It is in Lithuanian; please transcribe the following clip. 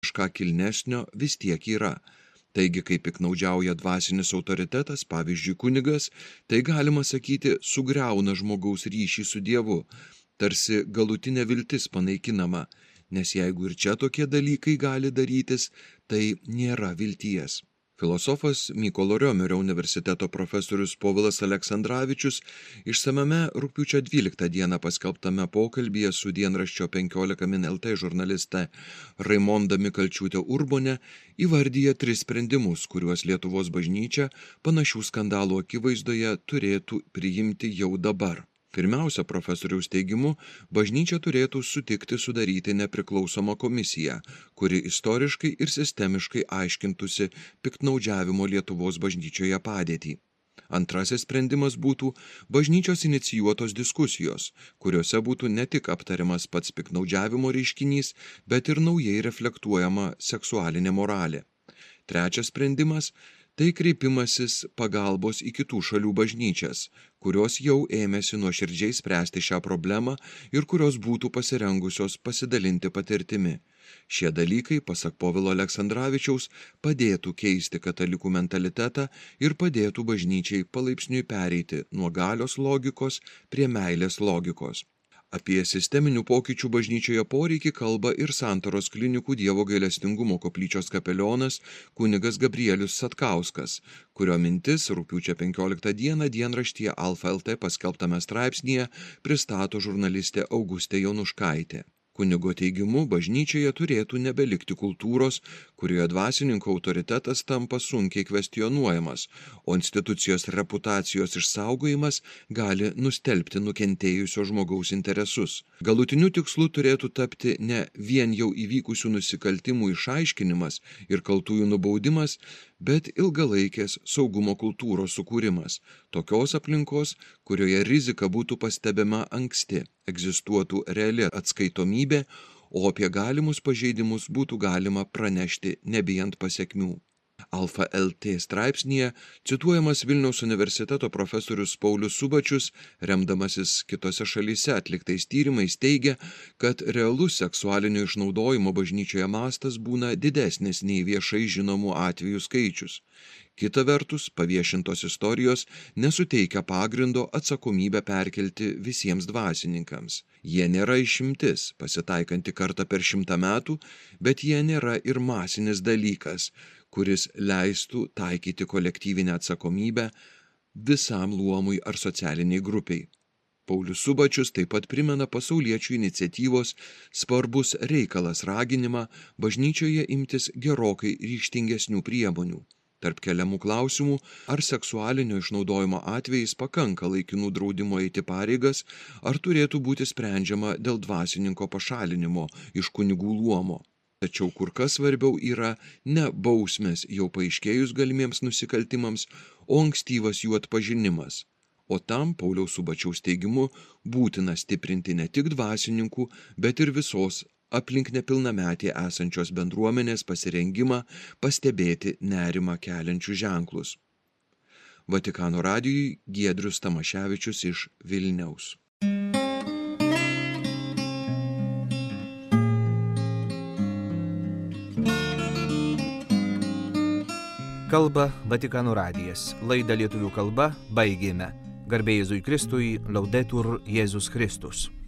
kažką kilnesnio vis tiek yra. Taigi, kai piknaudžiauja dvasinis autoritetas, pavyzdžiui kunigas, tai galima sakyti sugriauna žmogaus ryšį su Dievu, tarsi galutinė viltis panaikinama, nes jeigu ir čia tokie dalykai gali darytis, tai nėra vilties. Filosofas Mykolo Riomerio universiteto profesorius Povilas Aleksandravičius išsamiame rugpjūčio 12 dieną paskelbtame pokalbyje su dienraščio 15 min LT žurnaliste Raimonda Mikalčiūtė Urbone įvardyja 3 sprendimus, kuriuos Lietuvos bažnyčia panašių skandalų akivaizdoje turėtų priimti jau dabar. Pirmiausia, profesoriaus teigimu, bažnyčia turėtų sutikti sudaryti nepriklausomą komisiją, kuri istoriškai ir sistemiškai aiškintųsi piktnaudžiavimo Lietuvos bažnyčioje padėtį. Antrasis sprendimas būtų bažnyčios inicijuotos diskusijos, kuriuose būtų ne tik aptariamas pats piktnaudžiavimo reiškinys, bet ir naujai reflektuojama seksualinė moralė. Trečias sprendimas – tai kreipimasis pagalbos į kitų šalių bažnyčias, kurios jau ėmėsi nuoširdžiai spręsti šią problemą ir kurios būtų pasirengusios pasidalinti patirtimi. Šie dalykai, pasak Povilo Aleksandravičiaus, padėtų keisti katalikų mentalitetą ir padėtų bažnyčiai palaipsniui pereiti nuo galios logikos prie meilės logikos. Apie sisteminių pokyčių bažnyčioje poreikį kalba ir Santaros klinikų Dievo gailestingumo koplyčios kapelionas kunigas Gabrielius Satkauskas, kurio mintis rugpjūčio 15 dieną dienraštyje Alfa LT paskelbtame straipsnyje pristato žurnalistė Augustė Jonuškaitė. Kunigo teigimu, bažnyčioje turėtų nebelikti kultūros, kurioje dvasininko autoritetas tampa sunkiai kvestionuojamas, o institucijos reputacijos išsaugojimas gali nustelbti nukentėjusio žmogaus interesus. Galutiniu tikslu turėtų tapti ne vien jau įvykusių nusikaltimų išaiškinimas ir kaltųjų nubaudimas, bet ilgalaikės saugumo kultūros sukūrimas, tokios aplinkos, kurioje rizika būtų pastebima anksti, egzistuotų reali atskaitomybė, o apie galimus pažeidimus būtų galima pranešti nebijant pasekmių. Alfa LT straipsnyje cituojamas Vilniaus universiteto profesorius Paulius Subačius, remdamasis kitose šalyse atliktais tyrimais, teigia, kad realus seksualinio išnaudojimo bažnyčioje mastas būna didesnis nei viešai žinomų atvejų skaičius. Kita vertus, paviešintos istorijos nesuteikia pagrindo atsakomybę perkelti visiems dvasininkams. Jie nėra išimtis, pasitaikanti kartą per 100 metų, bet jie nėra ir masinis dalykas, kuris leistų taikyti kolektyvinę atsakomybę visam luomui ar socialiniai grupiai. Paulius Subačius taip pat primena pasauliečių iniciatyvos svarbus reikalas raginimą bažnyčioje imtis gerokai ryžtingesnių priemonių. Tarp keliamų klausimų, ar seksualinio išnaudojimo atvejais pakanka laikinų draudimo eiti pareigas, ar turėtų būti sprendžiama dėl dvasininko pašalinimo iš kunigų luomo. Tačiau kur kas svarbiau yra ne bausmės jau paaiškėjus galimiems nusikaltimams, o ankstyvas jų atpažinimas. O tam, Pauliaus Subačiaus teigimu, būtina stiprinti ne tik dvasininkų, bet ir visos aplink nepilnametį esančios bendruomenės pasirengimą pastebėti nerimą keliančius ženklus. Vatikano radijui Giedrius Tamaševičius iš Vilniaus. Kalba Vatikano radijas. Laidą lietuvių kalba baigėme. Garbė Jėzui Kristui, Laudetur Jėzus Kristus.